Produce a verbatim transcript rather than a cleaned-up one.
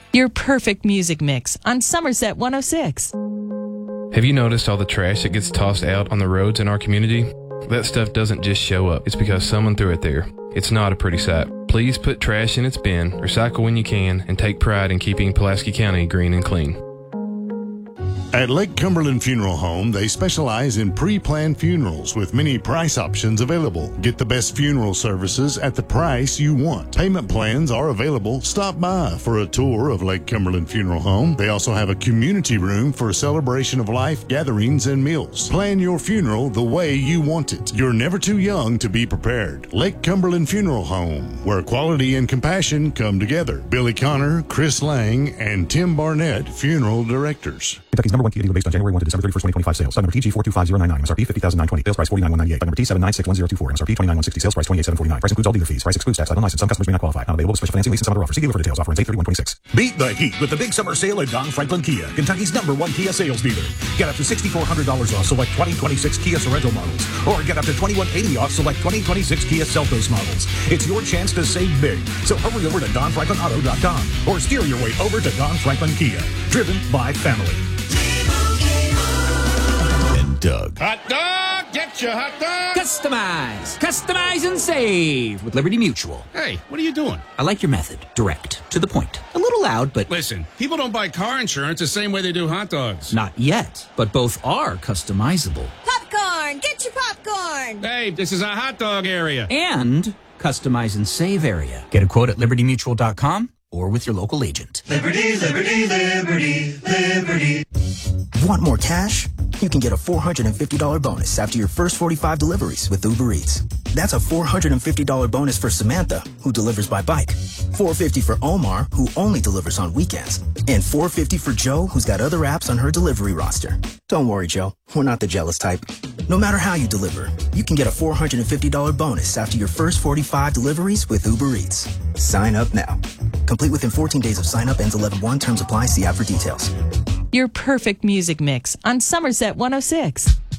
Your perfect music mix on Somerset one oh six. Have you noticed all the trash that gets tossed out on the roads in our community? That stuff doesn't just show up. It's because someone threw it there. It's not a pretty sight. Please put trash in its bin, recycle when you can, and take pride in keeping Pulaski County green and clean. At Lake Cumberland Funeral Home, they specialize in pre-planned funerals with many price options available. Get the best funeral services at the price you want. Payment plans are available. Stop by for a tour of Lake Cumberland Funeral Home. They also have a community room for celebration of life gatherings and meals. Plan your funeral the way you want it. You're never too young to be prepared. Lake Cumberland Funeral Home, where quality and compassion come together. Billy Connor, Chris Lang, and Tim Barnett, funeral directors. Kentucky's number one Kia dealer based on January first to December thirty-first, twenty twenty-five sales. Side number T G four two five zero nine nine. M S R P fifty thousand nine hundred twenty. Sales price forty-nine thousand one hundred ninety-eight. Side number T seven nine six one zero two four. M S R P twenty-nine thousand one hundred sixty. Sales price twenty-eight thousand seven hundred forty-nine. Price includes all dealer fees. Price excludes tax. Title license. Some customers may not qualify. Not available with special financing, lease, and some other offers. See dealer for details. Offer ends eight thirty-one twenty-six. Beat the heat with the big summer sale at Don Franklin Kia, Kentucky's number one Kia sales dealer. Get up to six thousand four hundred dollars off select twenty twenty-six Kia Sorento models, or get up to twenty-one eighty off select twenty twenty-six Kia Seltos models. It's your chance to save big. So hurry over to don franklin auto dot com or steer your way over to Don Franklin Kia. Driven by family. Doug. Hot dog! Get your hot dog! Customize! Customize and save with Liberty Mutual. Hey, what are you doing? I like your method. Direct. To the point. A little loud, but... Listen, people don't buy car insurance the same way they do hot dogs. Not yet, but both are customizable. Popcorn! Get your popcorn! Hey, this is a hot dog area. And customize and save area. Get a quote at liberty mutual dot com or with your local agent. Liberty, liberty, liberty, liberty. Want more cash? You can get a four hundred fifty dollars bonus after your first forty-five deliveries with Uber Eats. That's a four hundred fifty dollars bonus for Samantha, who delivers by bike, four hundred fifty dollars for Omar, who only delivers on weekends, and four hundred fifty dollars for Joe, who's got other apps on her delivery roster. Don't worry, Joe. We're not the jealous type. No matter how you deliver, you can get a four hundred fifty dollars bonus after your first forty-five deliveries with Uber Eats. Sign up now. Complete within fourteen days of sign up. Ends eleven one. Terms apply. See app for details. Your perfect music mix on Somerset one oh six.